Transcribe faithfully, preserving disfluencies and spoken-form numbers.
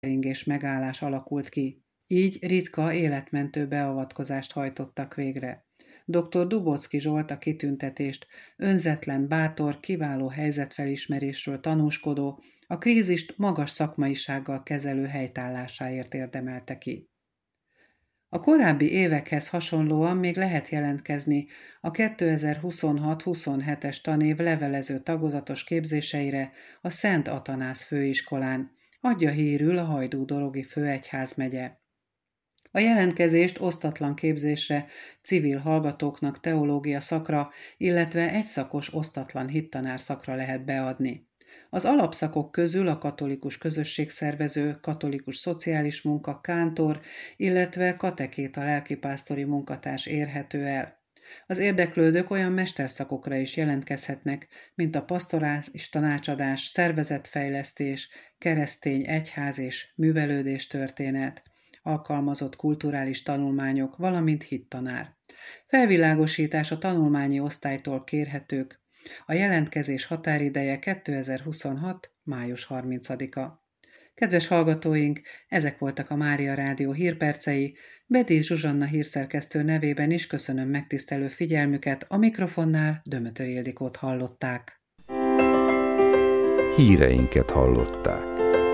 keringés megállás alakult ki. Így ritka, életmentő beavatkozást hajtottak végre. doktor Dubocki Zsolt a kitüntetést önzetlen, bátor, kiváló helyzetfelismerésről tanúskodó, a krízist magas szakmaisággal kezelő helytállásáért érdemelte ki. A korábbi évekhez hasonlóan még lehet jelentkezni a kétezer-huszonhat-huszonhetes tanév levelező tagozatos képzéseire a Szent Atanász főiskolán, adja hírül a Hajdú-Dorogi főegyházmegye. A jelentkezést osztatlan képzésre, civil hallgatóknak teológia szakra, illetve egyszakos osztatlan hittanár szakra lehet beadni. Az alapszakok közül a katolikus közösségszervező, katolikus szociális munka, kántor, illetve katekéta lelkipásztori munkatárs érhető el. Az érdeklődők olyan mesterszakokra is jelentkezhetnek, mint a pastorális tanácsadás, szervezetfejlesztés, keresztény egyház és művelődés történet, alkalmazott kulturális tanulmányok, valamint hittanár. Felvilágosítás a tanulmányi osztálytól kérhetők. A jelentkezés határideje kétezer-huszonhat. május harmincadika. Kedves hallgatóink, ezek voltak a Mária Rádió hírpercei. Bedély Zsuzsanna hírszerkesztő nevében is köszönöm megtisztelő figyelmüket, a mikrofonnál Dömötör Ildikót hallották. Híreinket hallották.